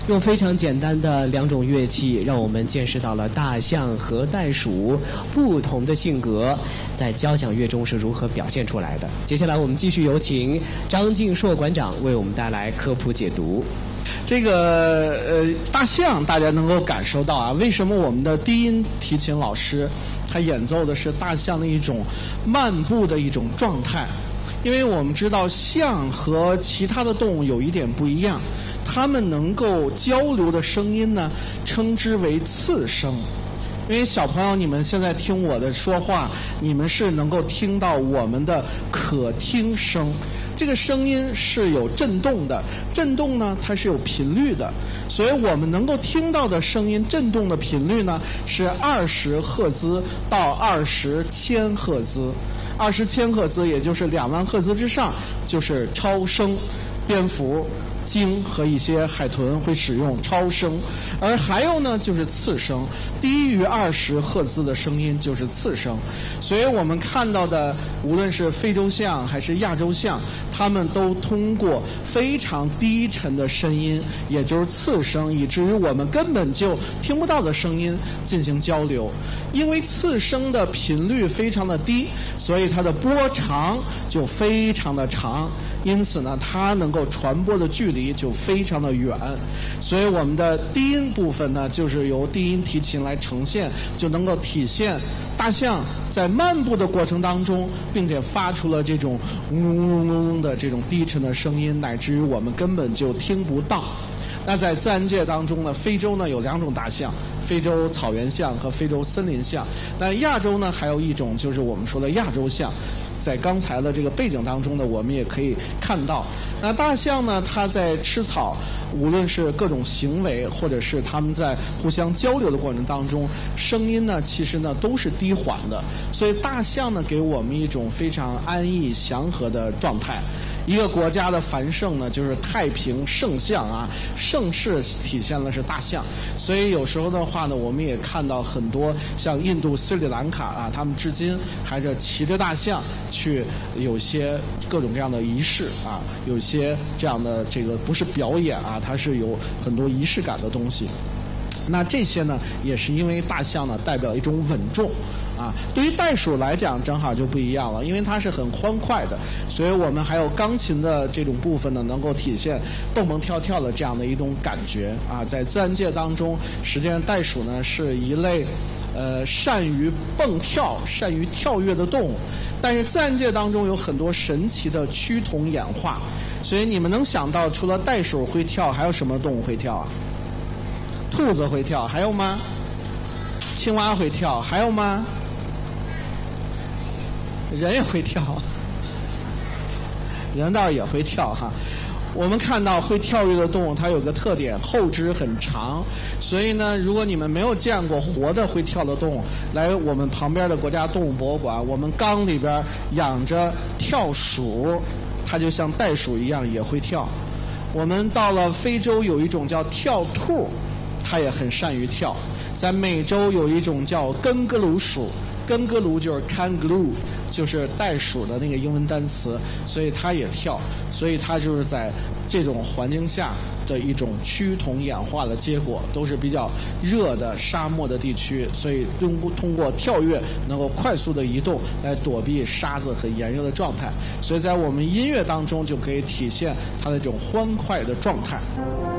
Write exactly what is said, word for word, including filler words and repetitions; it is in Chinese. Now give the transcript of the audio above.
用非常简单的两种乐器，让我们见识到了大象和袋鼠不同的性格在交响乐中是如何表现出来的。接下来我们继续有请张敬硕馆长为我们带来科普解读。 这个呃，大象大家能够感受到啊，为什么我们的低音提琴老师他演奏的是大象的一种漫步的一种状态？因为我们知道象和其他的动物有一点不一样，它们能够交流的声音呢，称之为次声。因为小朋友，你们现在听我的说话，你们是能够听到我们的可听声。这个声音是有振动的，振动呢它是有频率的，所以我们能够听到的声音振动的频率呢是二十赫兹到二十千赫兹，二十千赫兹也就是两万赫兹之上就是超声，蝙蝠、鲸和一些海豚会使用超声，而还有呢就是次声，低于二十赫兹的声音就是次声。所以我们看到的无论是非洲象还是亚洲象，它们都通过非常低沉的声音，也就是次声，以至于我们根本就听不到的声音进行交流。因为次声的频率非常的低，所以它的波长就非常的长，因此呢它能够传播的距离就非常的远。所以我们的低音部分呢就是由低音提琴来呈现，就能够体现大象在漫步的过程当中，并且发出了这种嗡嗡嗡嗡的这种低沉的声音，乃至于我们根本就听不到。那在自然界当中呢，非洲呢有两种大象，非洲草原象和非洲森林象。那亚洲呢还有一种就是我们说的亚洲象，在刚才的这个背景当中呢，我们也可以看到，那大象呢，它在吃草，无论是各种行为，或者是它们在互相交流的过程当中，声音呢，其实呢都是低缓的，所以大象呢给我们一种非常安逸祥和的状态。一个国家的繁盛呢，就是太平盛象啊，盛世体现的是大象。所以有时候的话呢，我们也看到很多像印度、斯里兰卡啊，他们至今还是骑着大象去有些各种各样的仪式啊，有些这样的这个不是表演啊，它是有很多仪式感的东西。那这些呢，也是因为大象呢代表一种稳重。啊，对于袋鼠来讲正好就不一样了，因为它是很欢快的，所以我们还有钢琴的这种部分呢，能够体现蹦蹦跳跳的这样的一种感觉啊。在自然界当中，实际上袋鼠呢是一类呃善于蹦跳、善于跳跃的动物，但是自然界当中有很多神奇的趋同演化，所以你们能想到除了袋鼠会跳，还有什么动物会跳啊？兔子会跳，还有吗？青蛙会跳，还有吗？人也会跳，人倒是也会跳哈。我们看到会跳跃的动物，它有个特点，后肢很长。所以呢，如果你们没有见过活的会跳的动物，来我们旁边的国家动物博物馆，我们缸里边养着跳鼠，它就像袋鼠一样也会跳。我们到了非洲有一种叫跳兔，它也很善于跳。在美洲有一种叫根格鲁鼠，根格鲁就是 kangaroo， 就是袋鼠的那个英文单词，所以它也跳，所以它就是在这种环境下的一种趋同演化的结果，都是比较热的沙漠的地区，所以通过通过跳跃能够快速的移动来躲避沙子很炎热的状态，所以在我们音乐当中就可以体现它的这种欢快的状态。